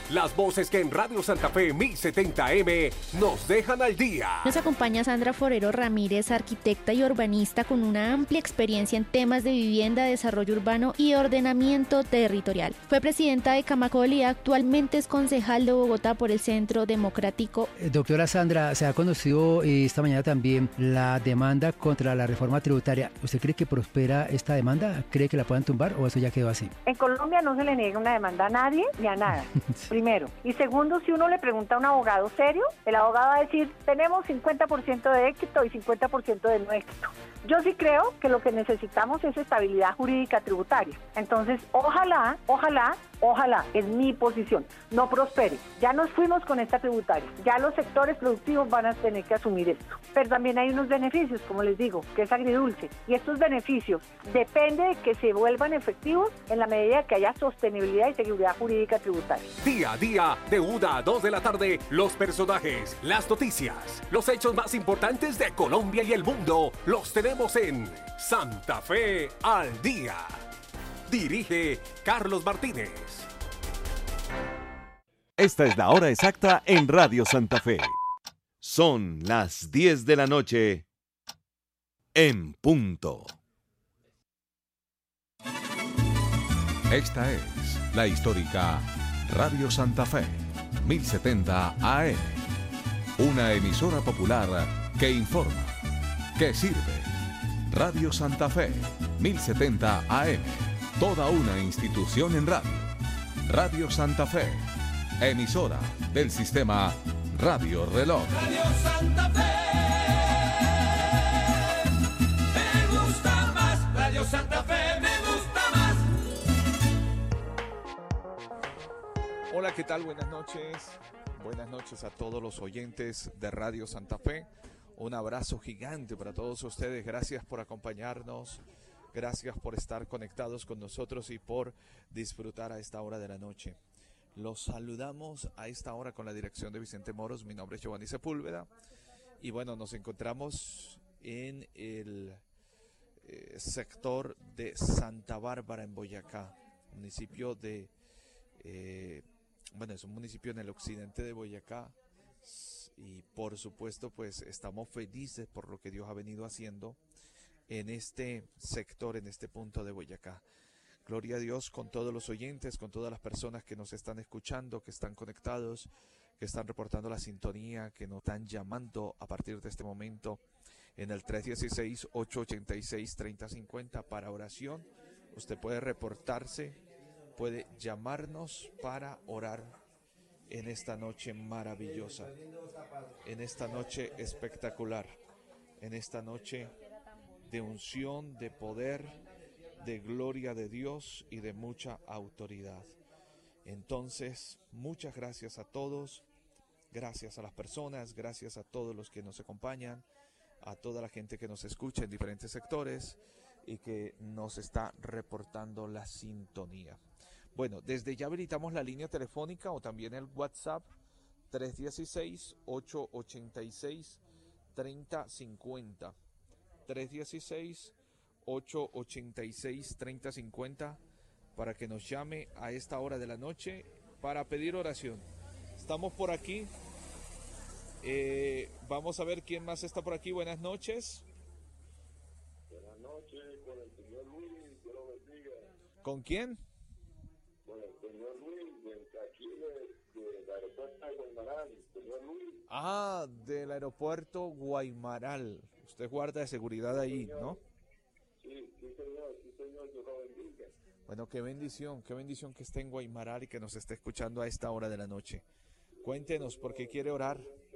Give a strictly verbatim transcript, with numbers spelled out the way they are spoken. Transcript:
Las voces que en Radio Santa Fe mil setenta M nos dejan al día. Nos acompaña Sandra Forero Ramírez, arquitecta y urbanista con una amplia experiencia en temas de vivienda, desarrollo urbano y ordenamiento territorial. Fue presidenta de Camacol y actualmente es concejal de Bogotá por el Centro Democrático. Eh, doctora Sandra, se ha conocido eh, esta mañana también la demanda contra la reforma tributaria. ¿Usted cree que prospera esta demanda? ¿Cree que la puedan tumbar o eso ya quedó así? En Colombia no se le niega una demanda a nadie ni a nada, primero. Y segundo, si uno le pregunta a un abogado serio, el abogado va a decir, tenemos cincuenta por ciento de éxito y cincuenta por ciento de no éxito. Yo sí creo que lo que necesitamos es estabilidad jurídica tributaria. Entonces, ojalá, ojalá, ojalá, es mi posición, no prospere. Ya nos fuimos con esta tributaria, ya los sectores productivos van a tener que asumir esto. Pero también hay unos beneficios, como les digo, que es agridulce. Y estos beneficios depende de que se vuelvan efectivos en la medida que haya sostenibilidad y seguridad jurídica tributaria. Día a día, de una a dos de la tarde, los personajes, las noticias, los hechos más importantes de Colombia y el mundo, los tenemos en Santa Fe al Día. Dirige Carlos Martínez. Esta es la hora exacta en Radio Santa Fe. Son las diez de la noche en punto. Esta es la histórica Radio Santa Fe, mil setenta A M. Una emisora popular que informa, que sirve. Radio Santa Fe, mil setenta A M. Toda una institución en radio. Radio Santa Fe, emisora del sistema Radio Reloj. Radio Santa Fe, me gusta más. Radio Santa Fe, me gusta más. Hola, ¿qué tal? Buenas noches. Buenas noches a todos los oyentes de Radio Santa Fe. Un abrazo gigante para todos ustedes. Gracias por acompañarnos. Gracias por estar conectados con nosotros y por disfrutar a esta hora de la noche. Los saludamos a esta hora con la dirección de Vicente Moros. Mi nombre es Giovanni Sepúlveda. Y bueno, nos encontramos en el eh, sector de Santa Bárbara, en Boyacá. Municipio de... Eh, bueno, es un municipio en el occidente de Boyacá. Y por supuesto, pues estamos felices por lo que Dios ha venido haciendo en este sector, en este punto de Boyacá. Gloria a Dios con todos los oyentes, con todas las personas que nos están escuchando, que están conectados, que están reportando la sintonía, que nos están llamando a partir de este momento en el tres uno seis, ocho ocho seis, tres cero cinco cero para oración. Usted puede reportarse, puede llamarnos para orar en esta noche maravillosa, en esta noche espectacular, en esta noche de unción, de poder, de gloria de Dios y de mucha autoridad. Entonces, muchas gracias a todos, gracias a las personas, gracias a todos los que nos acompañan, a toda la gente que nos escucha en diferentes sectores y que nos está reportando la sintonía. Bueno, desde ya habilitamos la línea telefónica o también el WhatsApp tres uno seis, ocho ocho seis, tres cero cinco cero. tres uno seis, ocho ocho seis, tres cero cinco cero para que nos llame a esta hora de la noche para pedir oración. Estamos por aquí. Eh, vamos a ver quién más está por aquí. Buenas noches. Buenas noches, con el señor Luis, Dios lo bendiga. ¿Con quién? Con el señor Luis, de aquí de, de, del aeropuerto de Guaymaral, señor Luis. Ah, del aeropuerto Guaymaral. Usted guarda de seguridad sí, ahí, señor. ¿no? Sí, sí señor, sí señor, Dios lo bendiga. Bueno, qué bendición, qué bendición que esté en Guaymaral y que nos esté escuchando a esta hora de la noche. Cuéntenos, ¿por qué quiere orar?